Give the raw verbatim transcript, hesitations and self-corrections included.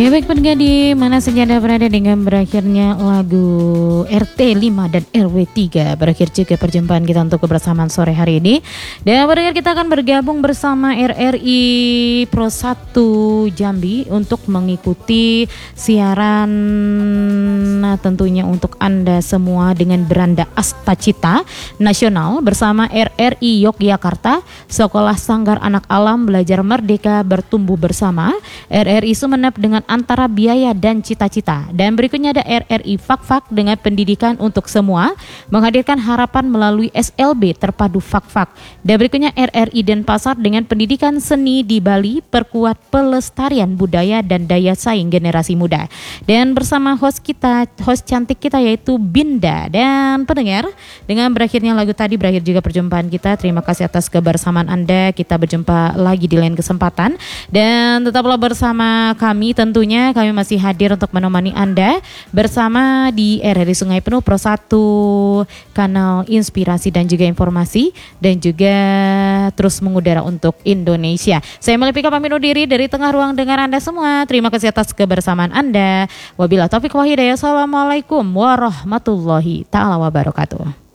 Ya baik pendengar di mana saja Anda berada dengan berakhirnya lagu R T lima dan R W tiga. Berakhir juga perjumpaan kita untuk kebersamaan sore hari ini. Dan pendengar kita akan bergabung bersama R R I Pro satu Jambi untuk mengikuti siaran nah, tentunya untuk Anda semua dengan beranda Astacita Nasional bersama R R I Yogyakarta, Sekolah Sanggar Anak Alam Belajar Merdeka Bertumbuh Bersama, R R I Sumeneb dengan Antara Biaya dan Cita-Cita. Dan berikutnya ada R R I Fak-Fak dengan Pendidikan untuk Semua, menghadirkan harapan melalui S L B Terpadu Fak-Fak. Dan berikutnya R R I Denpasar dengan Pendidikan Seni di Bali, perkuat pelestarian budaya dan daya saing generasi muda. Dan bersama host kita, host cantik kita yaitu Binda. Dan pendengar, dengan berakhirnya lagu tadi berakhir juga perjumpaan kita. Terima kasih atas kebersamaan Anda. Kita berjumpa lagi di lain kesempatan. Dan tetaplah bersama kami, tentunya kami masih hadir untuk menemani Anda bersama di R R I Sungai Penuh Pro satu, kanal inspirasi dan juga informasi, dan juga terus mengudara untuk Indonesia. Saya Melipika pamit undur diri dari tengah ruang dengar Anda semua. Terima kasih atas kebersamaan Anda. Wabillahi taufiq wal hidayah. Assalamualaikum warahmatullahi taala wabarakatuh.